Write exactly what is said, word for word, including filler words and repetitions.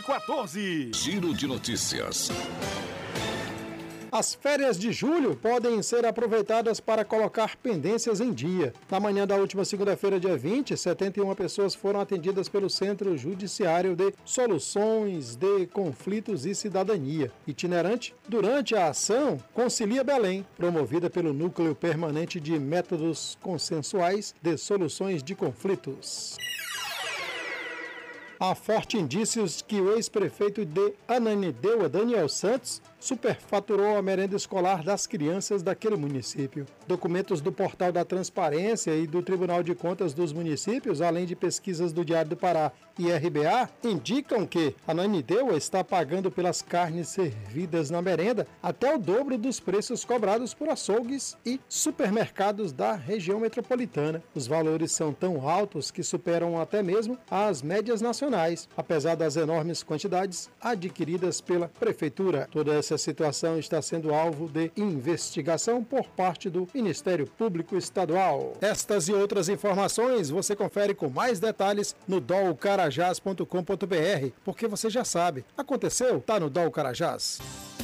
quatorze. Giro de notícias. As férias de julho podem ser aproveitadas para colocar pendências em dia. Na manhã da última segunda-feira, dia vinte, setenta e uma pessoas foram atendidas pelo Centro Judiciário de Soluções de Conflitos e Cidadania, itinerante durante a ação Concilia Belém, promovida pelo Núcleo Permanente de Métodos Consensuais de Soluções de Conflitos. Há fortes indícios que o ex-prefeito de Ananindeua, Daniel Santos, superfaturou a merenda escolar das crianças daquele município. Documentos do Portal da Transparência e do Tribunal de Contas dos Municípios, além de pesquisas do Diário do Pará e R B A, indicam que Ananindeua está pagando pelas carnes servidas na merenda até o dobro dos preços cobrados por açougues e supermercados da região metropolitana. Os valores são tão altos que superam até mesmo as médias nacionais, apesar das enormes quantidades adquiridas pela Prefeitura. Toda essa situação está sendo alvo de investigação por parte do Ministério Público Estadual. Estas e outras informações você confere com mais detalhes no dol carajás ponto com ponto br, porque você já sabe, aconteceu, tá no Dol Carajás.